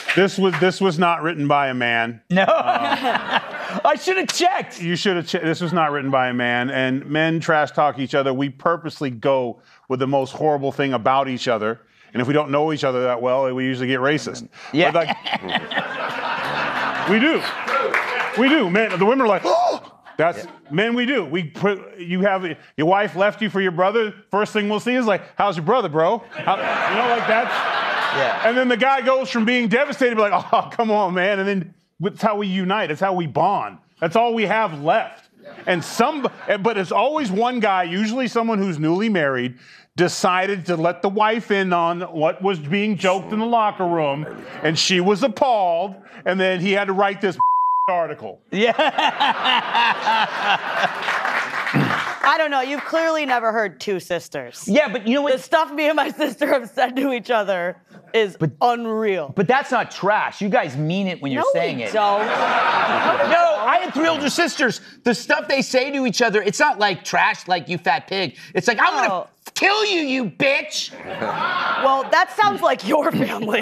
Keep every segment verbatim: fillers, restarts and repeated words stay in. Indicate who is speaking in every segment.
Speaker 1: This was this was not written by a man.
Speaker 2: No. Uh, I should have checked.
Speaker 1: You should have checked. This was not written by a man. And men trash talk each other. We purposely go with the most horrible thing about each other. And if we don't know each other that well, we usually get racist.
Speaker 2: Yeah.
Speaker 1: Like, we do. We do. Men, the women are like, oh. That's yeah. Men. We do. We put. You have your wife left you for your brother. First thing we'll see is like, how's your brother, bro? How, you know, like that's.
Speaker 2: Yeah.
Speaker 1: And then the guy goes from being devastated to be like, oh, come on, man. And then that's how we unite. It's how we bond. That's all we have left. And some, but it's always one guy, usually someone who's newly married, decided to let the wife in on what was being joked in the locker room, and she was appalled. And then he had to write this article.
Speaker 2: Yeah.
Speaker 3: I don't know. You've clearly never heard two sisters.
Speaker 2: Yeah, but you know what?
Speaker 3: The stuff me and my sister have said to each other is
Speaker 2: but,
Speaker 3: unreal.
Speaker 2: But that's not trash. You guys mean it when you're
Speaker 3: no,
Speaker 2: saying
Speaker 3: we
Speaker 2: it.
Speaker 3: Don't.
Speaker 2: No, I had three older sisters. The stuff they say to each other, it's not like trash, like you fat pig. It's like, I'm gonna
Speaker 3: oh.
Speaker 2: kill you, you bitch.
Speaker 3: Well, that sounds like your family.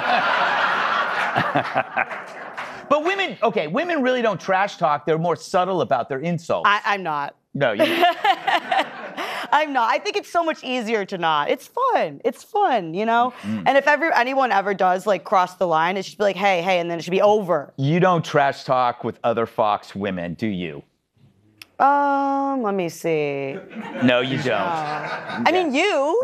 Speaker 2: But women, okay, women really don't trash talk. They're more subtle about their insults.
Speaker 3: I, I'm not.
Speaker 2: No, you're not.
Speaker 3: I'm not. I think it's so much easier to not. It's fun. It's fun, you know? Mm. And if ever anyone ever does, like, cross the line, it should be like, hey, hey, and then it should be over.
Speaker 2: You don't trash talk with other Fox women, do you?
Speaker 3: Um, let me see.
Speaker 2: No, you don't.
Speaker 3: Uh, I mean, you.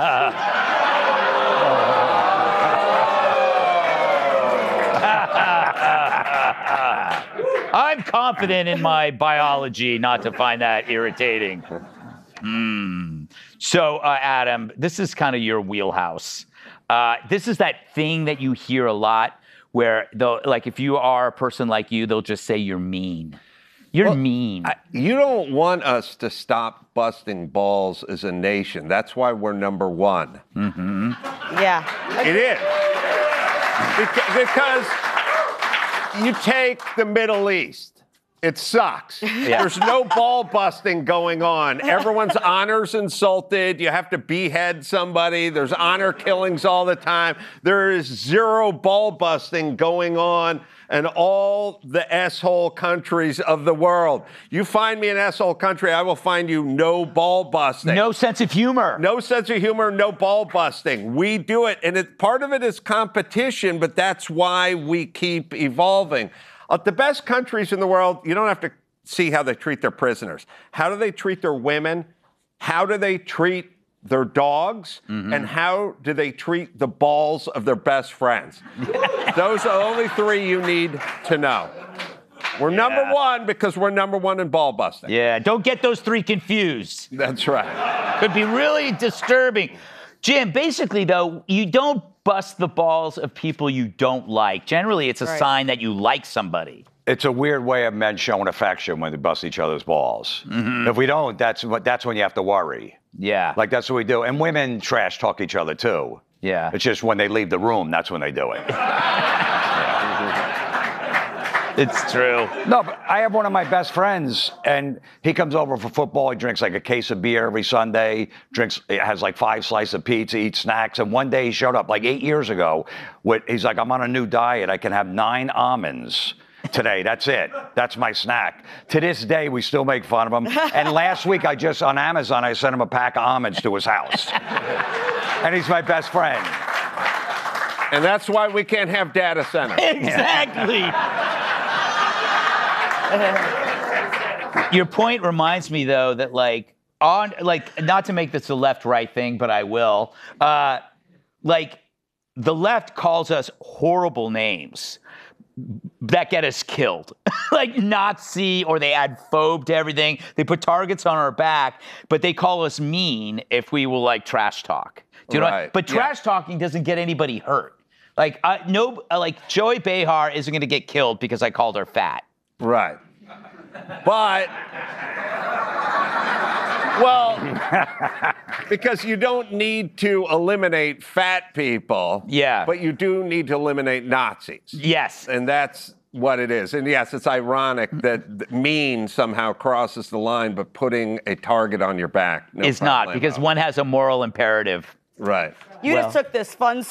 Speaker 2: I'm confident in my biology not to find that irritating. Mm. So, uh, Adam, this is kind of your wheelhouse. Uh, this is that thing that you hear a lot where, they'll, like, if you are a person like you, they'll just say you're mean. You're well, mean.
Speaker 4: I, you don't want us to stop busting balls as a nation. That's why we're number one.
Speaker 2: Mm-hmm.
Speaker 3: Yeah.
Speaker 4: It is. Because you take the Middle East. It sucks. Yeah. There's no ball busting going on. Everyone's honor's insulted. You have to behead somebody. There's honor killings all the time. There is zero ball busting going on in all the S-hole countries of the world. You find me an S-hole country, I will find you no ball busting.
Speaker 2: No sense of humor.
Speaker 4: No sense of humor, no ball busting. We do it, and it, part of it is competition, but that's why we keep evolving. Uh, the best countries in the world, you don't have to see how they treat their prisoners. How do they treat their women? How do they treat their dogs? Mm-hmm. And how do they treat the balls of their best friends? Those are the only three you need to know. We're yeah. number one because we're number one in ball busting.
Speaker 2: Yeah, don't get those three confused.
Speaker 4: That's right.
Speaker 2: Could be really disturbing. Jim, basically, though, you don't bust the balls of people you don't like. Generally, it's a right. sign that you like somebody.
Speaker 5: It's a weird way of men showing affection when they bust each other's balls. Mm-hmm. If we don't, that's that's when you have to worry.
Speaker 2: Yeah.
Speaker 5: Like, that's what we do. And women trash talk each other, too.
Speaker 2: Yeah.
Speaker 5: It's just when they leave the room, that's when they do it.
Speaker 2: It's true.
Speaker 5: No, but I have one of my best friends, and he comes over for football. He drinks like a case of beer every Sunday, drinks, has like five slices of pizza, eats snacks. And one day he showed up like eight years ago. With, he's like, I'm on a new diet. I can have nine almonds today. That's it. That's my snack. To this day, we still make fun of him. And last week, I just, on Amazon, I sent him a pack of almonds to his house. And he's my best friend.
Speaker 4: And that's why we can't have data centers.
Speaker 2: Exactly. Your point reminds me, though, that, like, on, like, not to make this a left-right thing, but I will, uh, like, the left calls us horrible names that get us killed. Like Nazi, or they add phobe to everything. They put targets on our back, but they call us mean if we will, like, trash talk. Do you right. know what? But trash yeah. talking doesn't get anybody hurt. Like, uh, no, uh, like, Joy Behar isn't going to get killed because I called her fat.
Speaker 4: Right. But, well, because you don't need to eliminate fat people.
Speaker 2: Yeah.
Speaker 4: But you do need to eliminate Nazis.
Speaker 2: Yes.
Speaker 4: And that's what it is. And yes, it's ironic that mean somehow crosses the line, but putting a target on your back. No
Speaker 2: is not, because one has a moral imperative.
Speaker 4: Right.
Speaker 3: You
Speaker 2: well.
Speaker 3: just took this fun